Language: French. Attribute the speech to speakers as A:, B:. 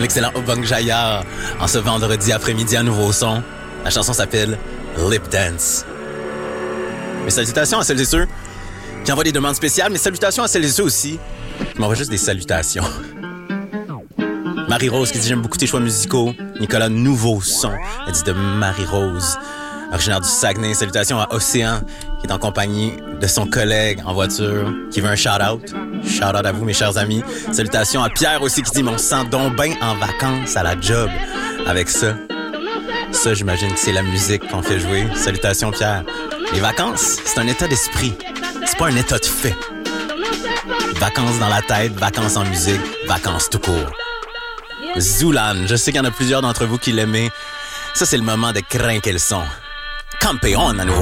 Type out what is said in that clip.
A: l'excellent Obang Jaya en ce vendredi après-midi à Nouveau Son. La chanson s'appelle Lip Dance. Mes salutations à celles et ceux qui envoient des demandes spéciales, mais salutations à celles et ceux aussi qui m'envoient juste des salutations. Marie-Rose qui dit « J'aime beaucoup tes choix musicaux ». Nicolas Nouveau Son, elle dit de Marie-Rose, originaire du Saguenay. Salutations à Océan, qui est en compagnie de son collègue en voiture, qui veut un shout-out. Shout-out à vous, mes chers amis. Salutations à Pierre aussi, qui dit « Mais on se sent donc bien en vacances à la job avec ça ». Ça, j'imagine que c'est la musique qu'on fait jouer. Salutations, Pierre. Les vacances, c'est un état d'esprit. C'est pas un état de fait. Vacances dans la tête, vacances en musique, vacances tout court. Zoulan, je sais qu'il y en a plusieurs d'entre vous qui l'aimaient. Ça, c'est le moment de craquer le son. Campeon à nouveau.